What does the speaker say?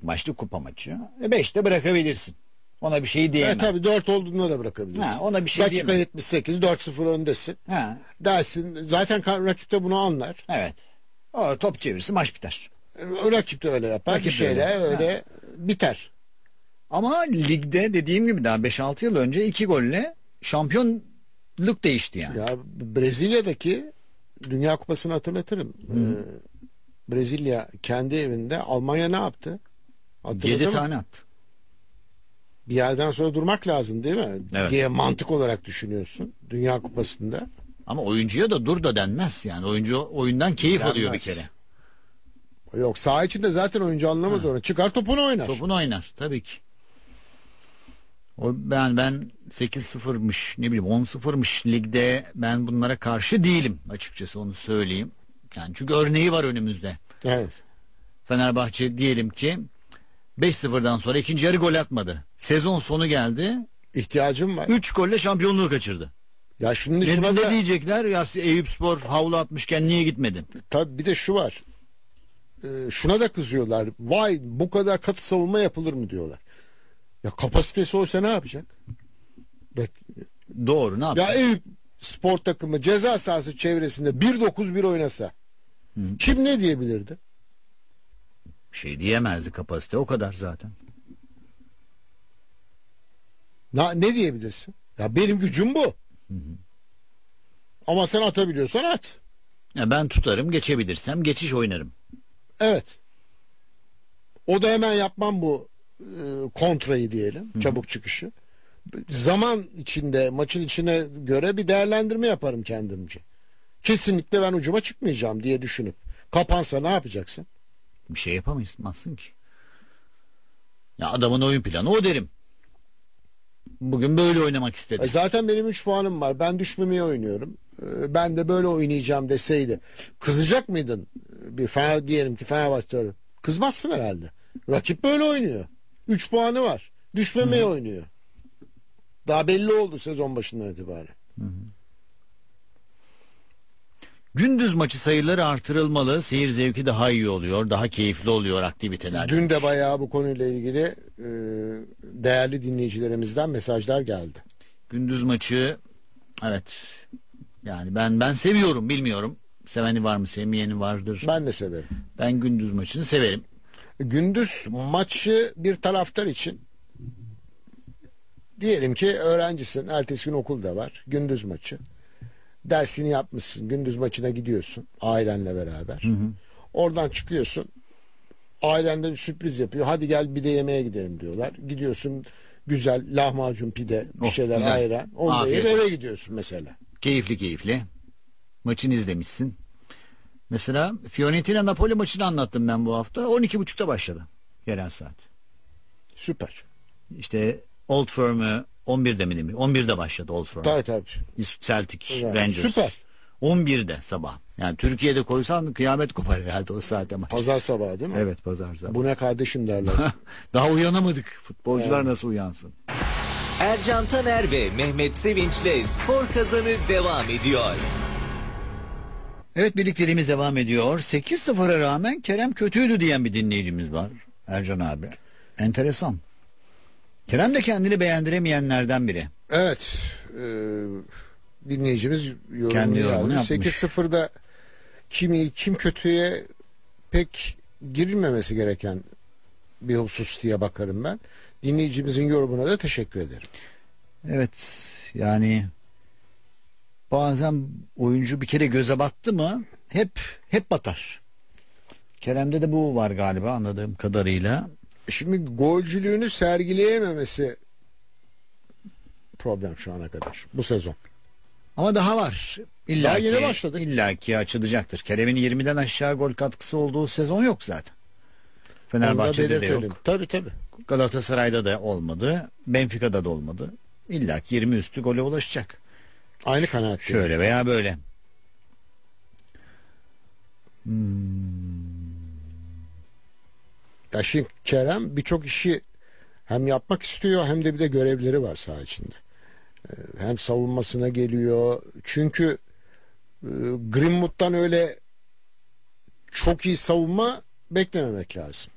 maçlı kupa maçı. 5'te bırakabilirsin. Ona bir şey diyemem. Tabii 4 olduğunda da bırakabilirsin. Ona bir şey Dakika diyemem. 78 4-0 öndesin. Dersin zaten rakip de bunu anlar. Evet. O top çevirisi maç biter. Rakip de öyle yapar. Rakip Bir şeyle öyle biter. Ama ligde dediğim gibi daha 5-6 yıl önce 2 golle şampiyonluk değişti yani. Ya Brezilya'daki Dünya Kupası'nı hatırlatırım. Brezilya kendi evinde Almanya ne yaptı? 7 tane attı. Bir yerden sonra durmak lazım değil mi? Evet. Diye mantık olarak düşünüyorsun Dünya Kupası'nda. Ama oyuncuya da dur da denmez yani. Oyuncu oyundan keyif Denmez. alıyor bir kere. Yok, saha içinde zaten oyuncu anlamaz onu. Çıkar topunu oynar. Topunu oynar tabii ki. Ben 8-0'mış ne bileyim 10-0'mış ligde, ben bunlara karşı değilim açıkçası, onu söyleyeyim. Yani çünkü örneği var önümüzde. Evet. Fenerbahçe diyelim ki 5-0'dan sonra ikinci yarı gol atmadı. Sezon sonu geldi. İhtiyacım var. 3 golle şampiyonluğu kaçırdı. Ya şimdi Ne şuna da diyecekler? Ya Eyüpspor havlu atmışken niye gitmedin? tabii bir de şu var. Şuna da kızıyorlar. Vay, bu kadar katı savunma yapılır mı diyorlar. Ya kapasitesi oysa ne yapacak? Doğru, ne yapacak? Ya Eyüp spor takımı ceza sahası çevresinde 1-9-1 oynasa kim ne diyebilirdi? Bir şey diyemezdi, kapasite o kadar zaten. Ne diyebilirsin? Ya benim gücüm bu. Ama sen atabiliyorsan at. Ya ben tutarım, geçebilirsem geçiş oynarım. Evet. O da hemen yapmam bu kontrayı diyelim. Çabuk çıkışı. Zaman içinde, maçın içine göre bir değerlendirme yaparım kendimce. Kesinlikle ben ucuma çıkmayacağım diye düşünüp kapansa ne yapacaksın? Bir şey yapamazsın ki. Ya adamın oyun planı o derim. Bugün böyle oynamak istedi. Zaten benim 3 puanım var. Ben düşmemeye oynuyorum. Ben de böyle oynayacağım deseydi kızacak mıydın? Diyelim ki Fenerbahçe, kızmazsın herhalde. Rakip böyle oynuyor. 3 puanı var. Düşmemeye oynuyor. Daha belli oldu sezon başından itibaren. Gündüz maçı sayıları artırılmalı. Seyir zevki daha iyi oluyor. Daha keyifli oluyor aktiviteler. Dün de bayağı bu konuyla ilgili değerli dinleyicilerimizden mesajlar geldi. Gündüz maçı, evet. Yani ben seviyorum, bilmiyorum. Seveni var mı, sevmeyeni vardır. Ben de severim. Ben gündüz maçını severim. Gündüz maçı bir taraftar için, diyelim ki öğrencisin, ertesi gün okul da var, gündüz maçı. Dersini yapmışsın, gündüz maçına gidiyorsun ailenle beraber. Oradan çıkıyorsun, ailen de bir sürpriz yapıyor. Hadi gel bir de yemeğe gidelim diyorlar. Gidiyorsun, güzel lahmacun, pide, bir şeyler, güzel. ayran. Onu da yiyip Afiyet eve olsun. gidiyorsun mesela. Keyifli. Maçını izlemişsin. Mesela Fiorentina Napoli maçını anlattım ben bu hafta. 12.30'da başladı yerel saat. Süper. İşte Old Firm'ü 11'de mi değil mi? 11'de başladı Old Firm. Tabii. Celtic, Evet, Rangers. süper. 11'de sabah. Yani Türkiye'de koysan kıyamet kopar herhalde o saatte maç. Pazar sabahı değil mi? Evet, pazar sabahı. Bu ne kardeşim derler. Daha uyanamadık. Futbolcular nasıl uyansın? Ercan Taner ve Mehmet Sevinç'le Spor Kazanı devam ediyor. Evet, birlikteliğimiz devam ediyor. 8-0'a rağmen Kerem kötüydü diyen bir dinleyicimiz var. Ercan abi. Enteresan. Kerem de kendini beğendiremeyenlerden biri. Evet. Dinleyicimiz Kendi yorumunu yazdı. yapmış. 8-0'da kim kötüye pek girilmemesi gereken bir husus diye bakarım ben. Dinleyicimizin yorumuna da teşekkür ederim. Evet, yani bazen oyuncu bir kere göze battı mı hep batar. Kerem'de de bu var galiba anladığım kadarıyla. Şimdi golcülüğünü sergileyememesi problem şu ana kadar bu sezon. Ama daha var. Daha yeni başladık. İlla ki açılacaktır. Kerem'in 20'den aşağı gol katkısı olduğu sezon yok zaten. Onu da Fenerbahçe'de de belirtelim. yok. Tabii. Galatasaray'da da olmadı. Benfica'da da olmadı. İlla ki 20 üstü gole ulaşacak. Aynı kanaatteyim. Şöyle veya böyle. Ya şimdi Kerem birçok işi hem yapmak istiyor hem de bir de görevleri var saha içinde. Hem savunmasına geliyor. Çünkü Greenwood'dan öyle çok iyi savunma beklememek lazım.